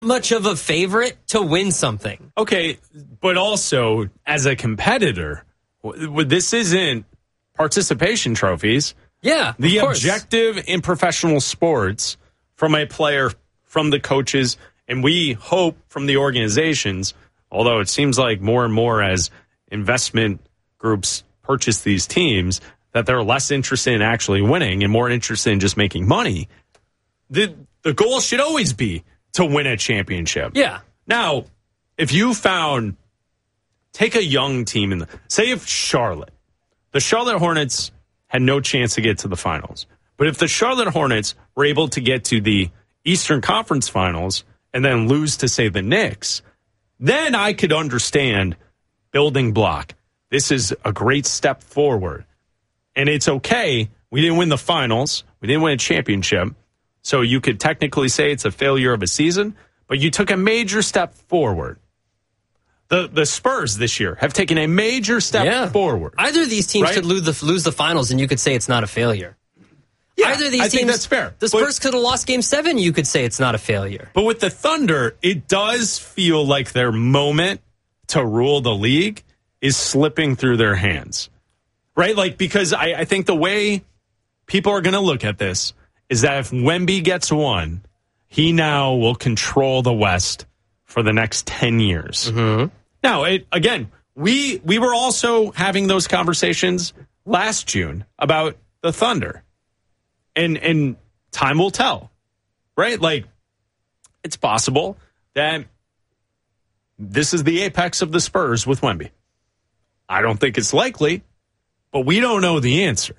much of a favorite to win something. Okay, but also as a competitor, this isn't participation trophies. Yeah, the of course. objective in professional sports from a player, from the coaches, and we hope from the organizations, although it seems like more and more as investment groups purchase these teams, that they're less interested in actually winning and more interested in just making money. The goal should always be to win a championship. Yeah. Now, if you take a young team, say if the Charlotte Hornets had no chance to get to the finals. But if the Charlotte Hornets were able to get to the Eastern Conference Finals and then lose to, say, the Knicks, then I could understand building block. This is a great step forward. And it's okay. We didn't win the finals. We didn't win a championship. So you could technically say it's a failure of a season, but you took a major step forward. The Spurs this year have taken a major step forward. Either of these teams could lose the finals, and you could say it's not a failure. Yeah, Either of these I teams, think that's fair. The Spurs could have lost Game 7. You could say it's not a failure. But with the Thunder, it does feel like their moment to rule the league is slipping through their hands, right? Like, because I think the way people are going to look at this is that if Wemby gets one, he now will control the West for the next 10 years. Mm-hmm. Now, we were also having those conversations last June about the Thunder. And time will tell, right? Like, it's possible that this is the apex of the Spurs with Wemby. I don't think it's likely, but we don't know the answer.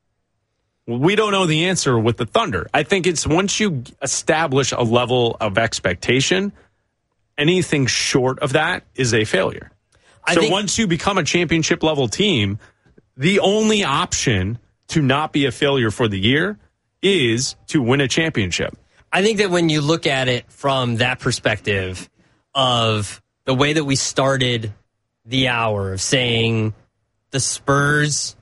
We don't know the answer with the Thunder. I think it's once you establish a level of expectation, anything short of that is a failure. So once you become a championship level team, the only option to not be a failure for the year is to win a championship. I think that when you look at it from that perspective of the way that we started the hour of saying the Spurs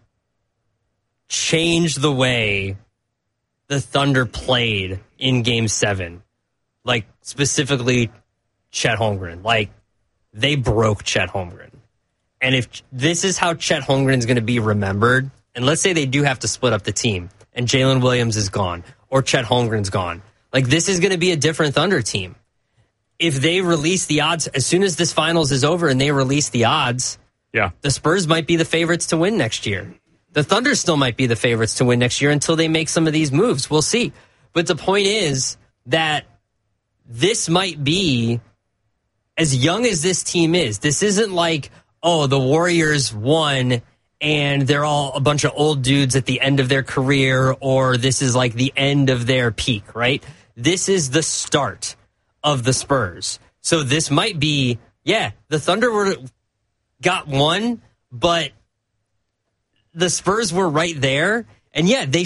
changed the way the Thunder played in Game 7, like specifically Chet Holmgren, like they broke Chet Holmgren. And if this is how Chet Holmgren is going to be remembered, and let's say they do have to split up the team and Jalen Williams is gone or Chet Holmgren's gone, like this is going to be a different Thunder team. If they release the odds, as soon as this finals is over and they release the odds, the Spurs might be the favorites to win next year. The Thunder still might be the favorites to win next year until they make some of these moves. We'll see. But the point is that this might be, as young as this team is, this isn't like, oh, the Warriors won and they're all a bunch of old dudes at the end of their career, or this is like the end of their peak, right? This is the start of the Spurs. So this might be, the Thunder got one, but the Spurs were right there. And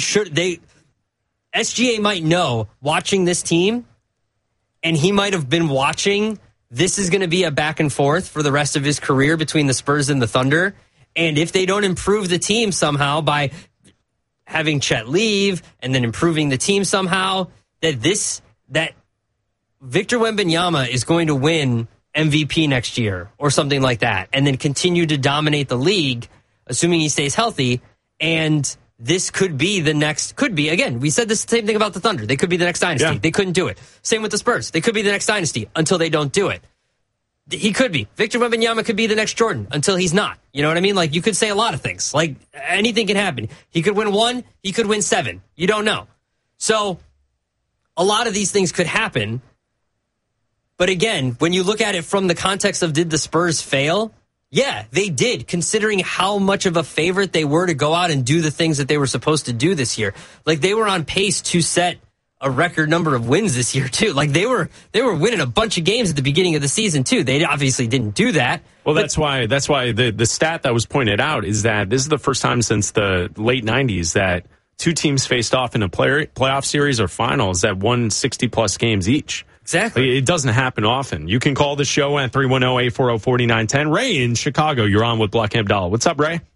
SGA might know watching this team, and he might have been watching, this is going to be a back and forth for the rest of his career between the Spurs and the Thunder. And if they don't improve the team somehow by having Chet leave and then improving the team somehow, that Victor Wembanyama is going to win MVP next year or something like that, and then continue to dominate the league, assuming he stays healthy. And this could be again, we said the same thing about the Thunder. They could be the next dynasty. Yeah. They couldn't do it. Same with the Spurs. They could be the next dynasty until they don't do it. He could be. Victor Wembanyama could be the next Jordan until he's not. You know what I mean? Like, you could say a lot of things. Like, anything can happen. He could win 1. He could win 7. You don't know. So, a lot of these things could happen. But again, when you look at it from the context of did the Spurs fail? Yeah, they did, considering how much of a favorite they were to go out and do the things that they were supposed to do this year. Like, they were on pace to set a record number of wins this year, too. Like, they were winning a bunch of games at the beginning of the season, too. They obviously didn't do that. Well, that's why the stat that was pointed out is that this is the first time since the late 90s that two teams faced off in a playoff series or finals that won 60-plus games each. Exactly. It doesn't happen often. You can call the show at 310-840-4910. Ray in Chicago, you're on with Black Abdallah. What's up, Ray?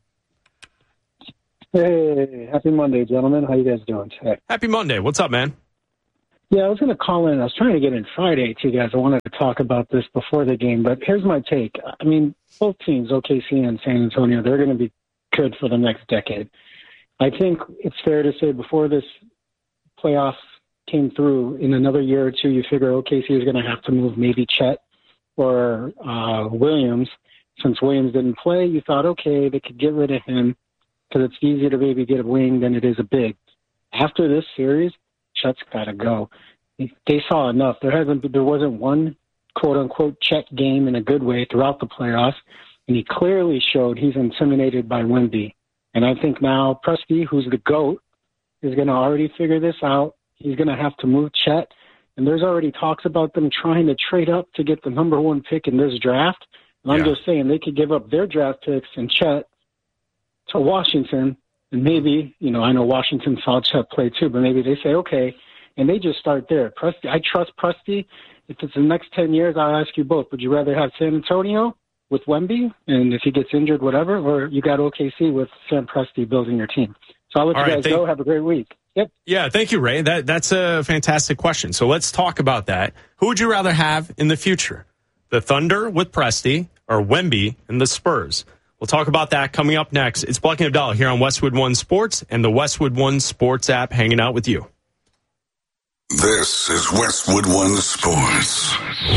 Hey, happy Monday, gentlemen. How you guys doing today? Happy Monday. What's up, man? Yeah, I was going to call in. I was trying to get in Friday to you guys. I wanted to talk about this before the game, but here's my take. I mean, both teams, OKC and San Antonio, they're going to be good for the next decade. I think it's fair to say before this playoffs came through, in another year or two, you figure OKC is going to have to move maybe Chet or Williams. Since Williams didn't play, you thought, okay, they could get rid of him because it's easier to maybe get a wing than it is a big. After this series, Chet's got to go. They saw enough. There wasn't one quote-unquote Chet game in a good way throughout the playoffs, and he clearly showed he's intimidated by Wemby. And I think now Presti, who's the GOAT, is going to already figure this out. He's going to have to move Chet, and there's already talks about them trying to trade up to get the number one pick in this draft. And I'm just saying they could give up their draft picks and Chet to Washington, and maybe, I know Washington saw Chet play too, but maybe they say, okay, and they just start there. Presti, I trust Presti. If it's the next 10 years, I'll ask you both. Would you rather have San Antonio with Wemby, and if he gets injured, whatever, or you got OKC with Sam Presti building your team? So I'll let you guys go. Have a great week. Yep. Yeah, thank you, Ray. That's a fantastic question. So let's talk about that. Who would you rather have in the future? The Thunder with Presti or Wemby and the Spurs? We'll talk about that coming up next. It's Buck and Abdallah here on Westwood One Sports and the Westwood One Sports app, hanging out with you. This is Westwood One Sports.